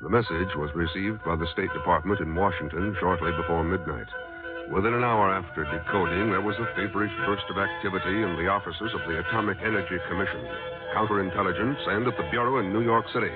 The message was received by the State Department in Washington shortly before midnight. Within an hour after decoding, there was a feverish burst of activity in the offices of the Atomic Energy Commission, counterintelligence, and at the Bureau in New York City.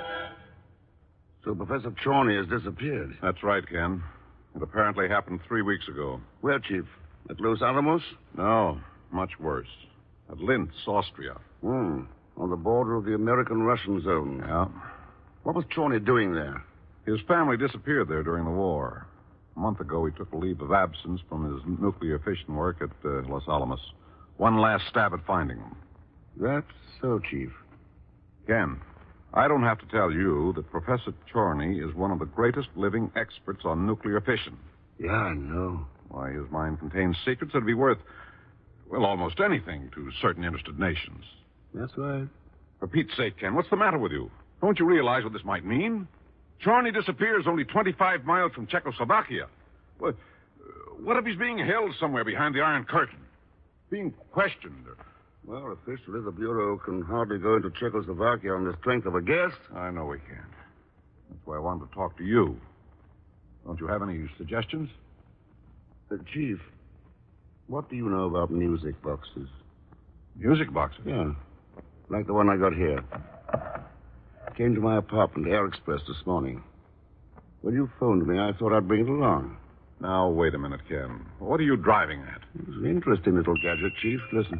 So Professor Chorney has disappeared. That's right, Ken. It apparently happened 3 weeks ago. Where, Chief? At Los Alamos? No, much worse. At Linz, Austria. On the border of the American-Russian zone. Yeah. What was Chorney doing there? His family disappeared there during the war. A month ago, he took a leave of absence from his nuclear fission work at Los Alamos. One last stab at finding him. That's so, Chief. Ken, I don't have to tell you that Professor Chorney is one of the greatest living experts on nuclear fission. Yeah, I know. Why, his mind contains secrets that'd be worth, well, almost anything to certain interested nations. That's right. For Pete's sake, Ken, what's the matter with you? Don't you realize what this might mean? Chorney disappears only 25 miles from Czechoslovakia. What if he's being held somewhere behind the Iron Curtain? Being questioned? Well, officially, the Bureau can hardly go into Czechoslovakia on the strength of a guess. I know we can't. That's why I wanted to talk to you. Don't you have any suggestions? Chief, what do you know about music boxes? Music boxes? Yeah, like the one I got here. Came to my apartment, Air Express, this morning. When you phoned me, I thought I'd bring it along. Now, wait a minute, Ken. What are you driving at? It's an interesting little gadget, Chief. Listen.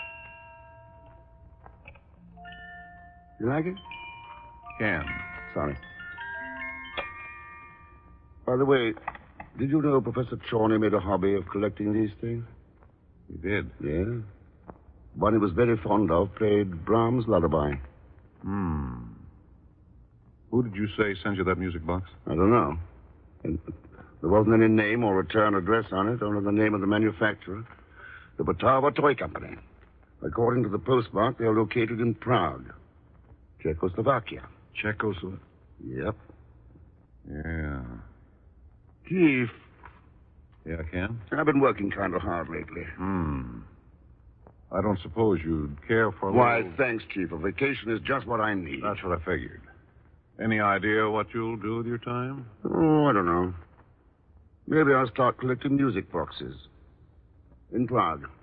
You like it? Ken. Sorry. By the way, did you know Professor Chorney made a hobby of collecting these things? He did? Yeah. One he was very fond of played Brahms' Lullaby. Who did you say sent you that music box? I don't know. And there wasn't any name or return address on it, only the name of the manufacturer, the Batava Toy Company. According to the postmark, they're located in Prague, Czechoslovakia. Czechoslovakia? Yep. Yeah. Chief. Yeah, Ken? I've been working kind of hard lately. I don't suppose you'd care for a Why, little... thanks, Chief. A vacation is just what I need. That's what I figured. Any idea what you'll do with your time? Oh, I don't know. Maybe I'll start collecting music boxes. In Prague.